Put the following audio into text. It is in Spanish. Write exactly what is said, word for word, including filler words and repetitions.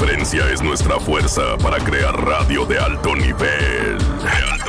diferencia es nuestra fuerza para crear radio de alto nivel. De alto